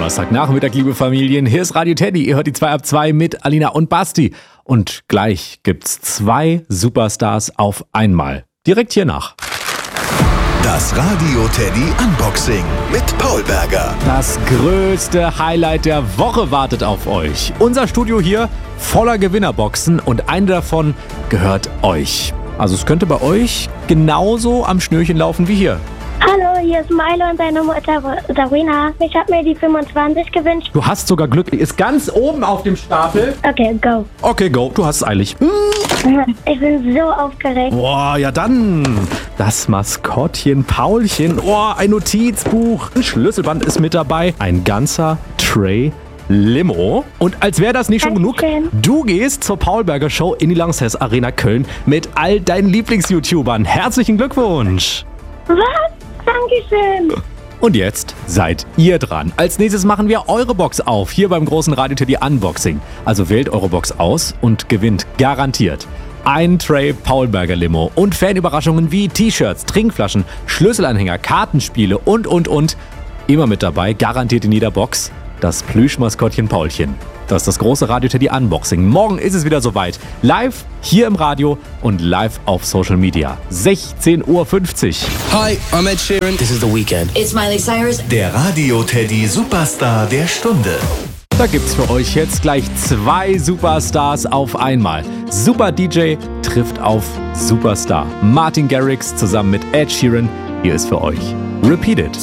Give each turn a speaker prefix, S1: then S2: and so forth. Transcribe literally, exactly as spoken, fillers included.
S1: Donnerstagnachmittag, liebe Familien. Hier ist Radio Teddy. Ihr hört die zwei ab zwei mit Alina und Basti. Und gleich gibt's zwei Superstars auf einmal. Direkt hier nach.
S2: Das Radio Teddy Unboxing mit Paul Berger.
S1: Das größte Highlight der Woche wartet auf euch. Unser Studio hier voller Gewinnerboxen und eine davon gehört euch. Also es könnte bei euch genauso am Schnürchen laufen wie hier.
S3: Hallo, hier ist Milo und seine Mutter Darina. Ich habe mir die fünfundzwanzig gewünscht.
S1: Du hast sogar Glück, die ist ganz oben auf dem Stapel.
S3: Okay, go.
S1: Okay, go, du hast es eilig.
S3: Ich bin so aufgeregt.
S1: Boah, ja dann. Das Maskottchen Paulchen. Oh, ein Notizbuch. Ein Schlüsselband ist mit dabei. Ein ganzer Tray Limo. Und als wäre das nicht schon genug,
S3: Dankeschön.
S1: du gehst zur Paul Berger Show in die Lanxess Arena Köln mit all deinen Lieblings-YouTubern. Herzlichen Glückwunsch.
S3: Was? Dankeschön.
S1: Und jetzt seid ihr dran. Als nächstes machen wir eure Box auf, hier beim großen Radio Teddy Unboxing. Also wählt eure Box aus und gewinnt garantiert ein Tray Paul Berger Limo und Fanüberraschungen wie T-Shirts, Trinkflaschen, Schlüsselanhänger, Kartenspiele und, und, und. Immer mit dabei, garantiert in jeder Box, das Plüschmaskottchen Paulchen. Das ist das große Radio Teddy Unboxing. Morgen ist es wieder soweit. Live hier im Radio und live auf Social Media. sechzehn Uhr fünfzig.
S4: Hi, I'm Ed Sheeran. This is The Weeknd.
S5: It's Miley Cyrus.
S2: Der Radio Teddy Superstar der Stunde.
S1: Da gibt's für euch jetzt gleich zwei Superstars auf einmal. Super D J trifft auf Superstar. Martin Garrix zusammen mit Ed Sheeran. Hier ist für euch Repeat It.